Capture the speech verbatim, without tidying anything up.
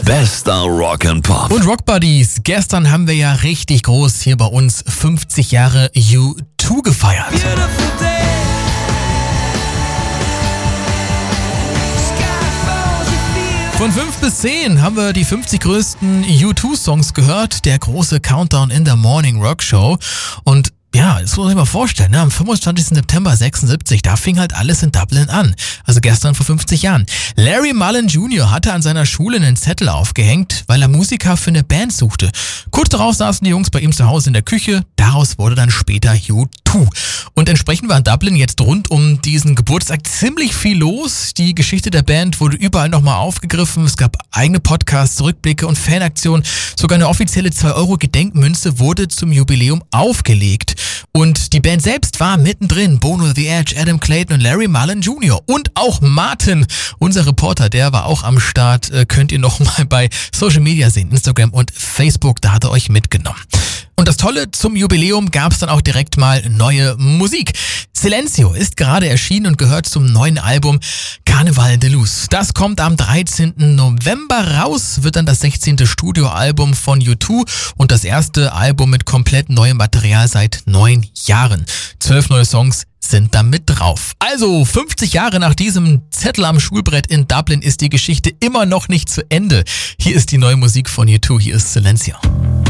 Bester Rock and Pop. Und Rock Buddies, gestern haben wir ja richtig groß hier bei uns fünfzig Jahre U zwei gefeiert. Von fünf bis zehn haben wir die fünfzig größten U zwei Songs gehört, der große Countdown in der Morning Rock Show. Und ja, das muss man sich mal vorstellen, ne? Am fünfundzwanzigsten September sechsundsiebzig, da fing halt alles in Dublin an. Also gestern vor fünfzig Jahren. Larry Mullen Junior hatte an seiner Schule einen Zettel aufgehängt, weil er Musiker für eine Band suchte. Kurz darauf saßen die Jungs bei ihm zu Hause in der Küche. Daraus wurde dann später U zwei. Und entsprechend war in Dublin jetzt rund um diesen Geburtstag ziemlich viel los. Die Geschichte der Band wurde überall nochmal aufgegriffen. Es gab eigene Podcasts, Rückblicke und Fanaktionen. Sogar eine offizielle zwei Euro Gedenkmünze wurde zum Jubiläum aufgelegt. Und die Band selbst war mittendrin. Bono, The Edge, Adam Clayton und Larry Mullen Junior Und auch Martin, unser Reporter, der war auch am Start. Äh, könnt ihr nochmal bei Social Media sehen, Instagram und Facebook, da hat er euch mitgenommen. Und das Tolle, zum Jubiläum gab es dann auch direkt mal neue Musik. Silencio ist gerade erschienen und gehört zum neuen Album Carnaval de Luz. Das kommt am dreizehnten November raus, wird dann das sechzehnte Studioalbum von U zwei und das erste Album mit komplett neuem Material seit neun Jahren. Zwölf neue Songs sind da mit drauf. Also fünfzig Jahre nach diesem Zettel am Schulbrett in Dublin ist die Geschichte immer noch nicht zu Ende. Hier ist die neue Musik von U zwei, hier ist Silencio.